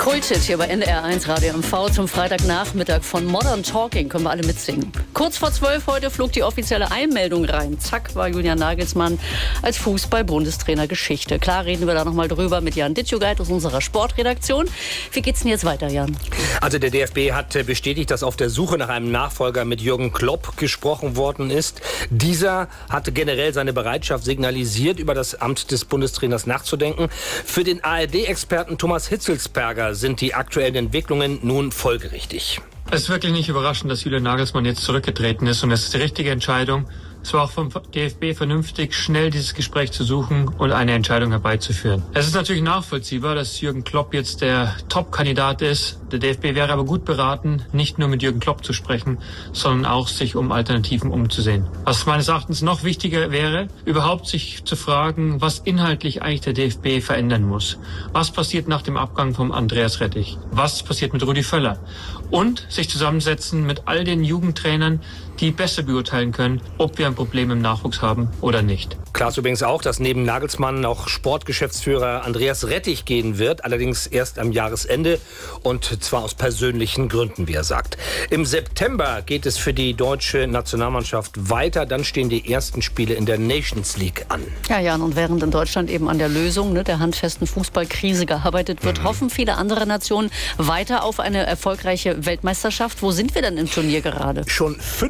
Kulthit hier bei NDR1 Radio MV zum Freitagnachmittag von Modern Talking. Können wir alle mitsingen. Kurz vor 12 heute flog die offizielle Einmeldung rein. Zack, war Julian Nagelsmann als Fußball-Bundestrainer Geschichte. Klar, reden wir da nochmal drüber mit Jan Ditschugeit aus unserer Sportredaktion. Wie geht's denn jetzt weiter, Jan? Also der DFB hat bestätigt, dass auf der Suche nach einem Nachfolger mit Jürgen Klopp gesprochen worden ist. Dieser hatte generell seine Bereitschaft signalisiert, über das Amt des Bundestrainers nachzudenken. Für den ARD-Experten Thomas Hitzelsperger sind die aktuellen Entwicklungen nun folgerichtig. Es ist wirklich nicht überraschend, dass Julian Nagelsmann jetzt zurückgetreten ist, und das ist die richtige Entscheidung. Es war auch vom DFB vernünftig, schnell dieses Gespräch zu suchen und eine Entscheidung herbeizuführen. Es ist natürlich nachvollziehbar, dass Jürgen Klopp jetzt der Top-Kandidat ist. Der DFB wäre aber gut beraten, nicht nur mit Jürgen Klopp zu sprechen, sondern auch sich um Alternativen umzusehen. Was meines Erachtens noch wichtiger wäre, überhaupt sich zu fragen, was inhaltlich eigentlich der DFB verändern muss. Was passiert nach dem Abgang von Andreas Rettich? Was passiert mit Rudi Völler? Und sich zusammensetzen mit all den Jugendtrainern, die besser beurteilen können, ob wir ein Problem im Nachwuchs haben oder nicht. Klar ist übrigens auch, dass neben Nagelsmann auch Sportgeschäftsführer Andreas Rettich gehen wird, allerdings erst am Jahresende und zwar aus persönlichen Gründen, wie er sagt. Im September geht es für die deutsche Nationalmannschaft weiter, dann stehen die ersten Spiele in der Nations League an. Ja, Jan, und während in Deutschland eben an der Lösung der handfesten Fußballkrise gearbeitet wird, hoffen viele andere Nationen weiter auf eine erfolgreiche Weltmeisterschaft. Wo sind wir denn im Turnier gerade? Schon